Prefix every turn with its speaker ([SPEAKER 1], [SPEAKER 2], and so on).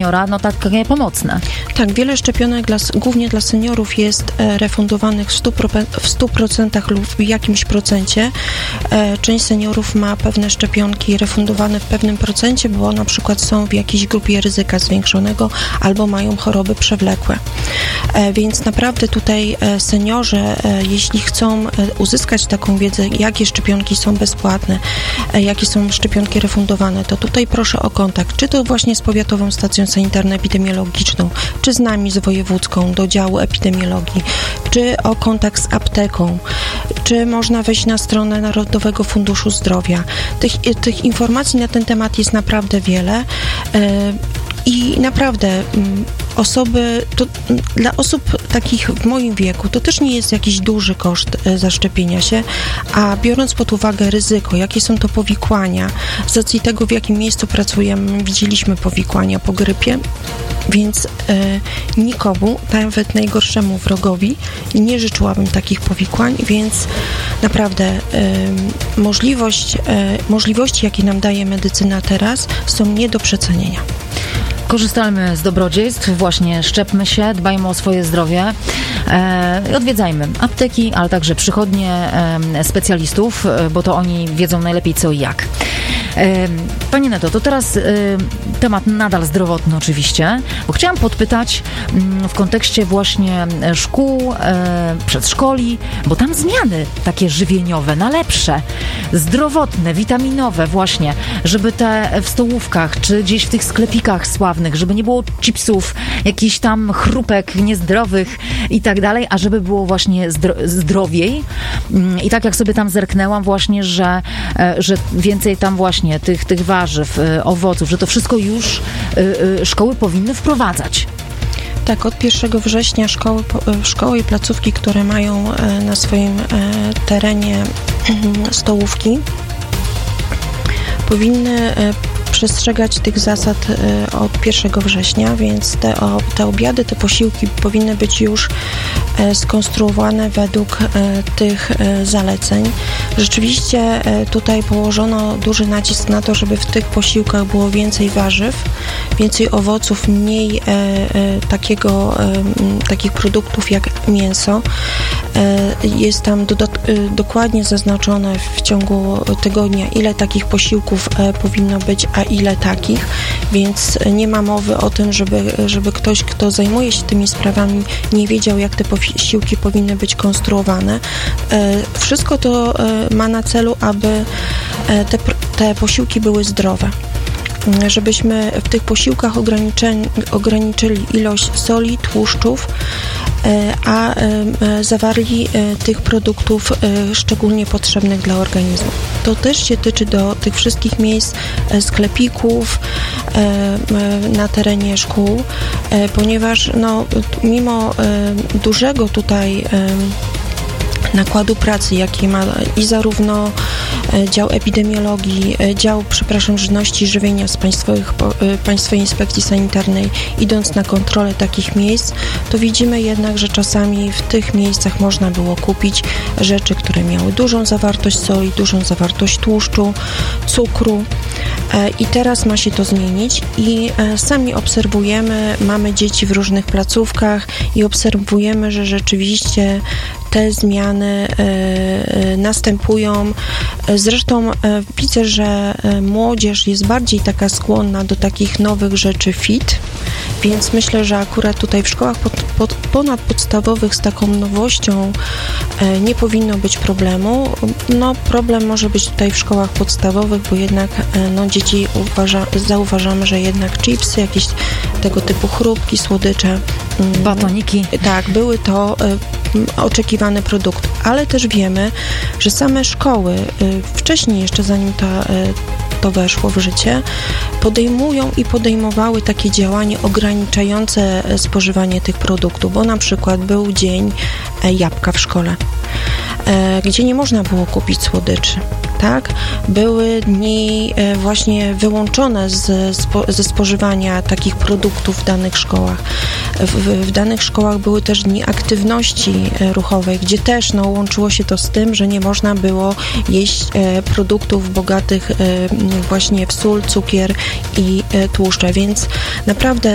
[SPEAKER 1] seniora, no takie pomocne.
[SPEAKER 2] Tak, wiele szczepionek głównie dla seniorów jest refundowanych w 100% lub w jakimś procencie. Część seniorów ma pewne szczepionki refundowane w pewnym procencie, bo na przykład są w jakiejś grupie ryzyka zwiększonego albo mają choroby przewlekłe. Więc naprawdę tutaj seniorzy, jeśli chcą uzyskać taką wiedzę, jakie szczepionki są bezpłatne, jakie są szczepionki refundowane, to tutaj proszę o kontakt, czy to właśnie z Powiatową Stacją Sanitarno-Epidemiologiczną, czy z nami, z wojewódzką, do działu epidemiologii, czy o kontakt z apteką, czy można wejść na stronę Narodowego Funduszu Zdrowia. Tych informacji na ten temat jest naprawdę wiele. I naprawdę dla osób takich w moim wieku to też nie jest jakiś duży koszt zaszczepienia się, a biorąc pod uwagę ryzyko, jakie są to powikłania, z racji tego, w jakim miejscu pracujemy, widzieliśmy powikłania po grypie, więc nikomu, nawet najgorszemu wrogowi, nie życzyłabym takich powikłań, więc naprawdę możliwości, jakie nam daje medycyna teraz, są nie do przecenienia.
[SPEAKER 1] Korzystajmy z dobrodziejstw, właśnie szczepmy się, dbajmy o swoje zdrowie, odwiedzajmy apteki, ale także przychodnie specjalistów, bo to oni wiedzą najlepiej co i jak. Pani Neto, to teraz temat nadal zdrowotny oczywiście, bo chciałam podpytać w kontekście właśnie szkół, przedszkoli, bo tam zmiany takie żywieniowe, na lepsze, zdrowotne, witaminowe właśnie, żeby te w stołówkach, czy gdzieś w tych sklepikach sławnych, żeby nie było chipsów, jakichś tam chrupek niezdrowych i tak dalej, a żeby było właśnie zdrowiej. I tak jak sobie tam zerknęłam właśnie, że więcej tam właśnie tych warzyw, owoców, że to wszystko już szkoły powinny wprowadzać.
[SPEAKER 2] Tak, od 1 września szkoły i placówki, które mają na swoim terenie stołówki, powinny przestrzegać tych zasad od 1 września, więc te obiady, te posiłki powinny być już skonstruowane według tych zaleceń. Rzeczywiście tutaj położono duży nacisk na to, żeby w tych posiłkach było więcej warzyw, więcej owoców, mniej takich produktów jak mięso. Jest tam dokładnie zaznaczone w ciągu tygodnia, ile takich posiłków powinno być, a ile takich, więc nie ma mowy o tym, żeby ktoś, kto zajmuje się tymi sprawami, nie wiedział, jak te posiłki powinny być konstruowane. Wszystko to ma na celu, aby te posiłki były zdrowe. Żebyśmy w tych posiłkach ograniczyli ilość soli, tłuszczów, a zawarli tych produktów szczególnie potrzebnych dla organizmu. To też się tyczy do tych wszystkich miejsc, sklepików na terenie szkół, ponieważ mimo dużego tutaj nakładu pracy, jaki ma i zarówno dział epidemiologii, dział, żywności i żywienia z Państwowej Inspekcji Sanitarnej, idąc na kontrolę takich miejsc, to widzimy jednak, że czasami w tych miejscach można było kupić rzeczy, które miały dużą zawartość soli, dużą zawartość tłuszczu, cukru. I teraz ma się to zmienić i sami obserwujemy, mamy dzieci w różnych placówkach i obserwujemy, że rzeczywiście te zmiany następują. Zresztą widzę, że młodzież jest bardziej taka skłonna do takich nowych rzeczy fit, więc myślę, że akurat tutaj w szkołach ponadpodstawowych z taką nowością nie powinno być problemu. Problem może być tutaj w szkołach podstawowych, bo jednak dzieci zauważamy, że jednak chipsy, jakieś tego typu chrupki, słodycze,
[SPEAKER 1] batoniki.
[SPEAKER 2] Tak, były to oczekiwane produkty, ale też wiemy, że same szkoły wcześniej, jeszcze zanim to weszło w życie, podejmują i podejmowały takie działanie ograniczające spożywanie tych produktów, bo na przykład był dzień jabłka w szkole, gdzie nie można było kupić słodyczy. Tak? Były dni właśnie wyłączone ze spożywania takich produktów w danych szkołach. W danych szkołach były też dni aktywności ruchowej, gdzie też łączyło się to z tym, że nie można było jeść produktów bogatych właśnie w sól, cukier i tłuszcze, więc naprawdę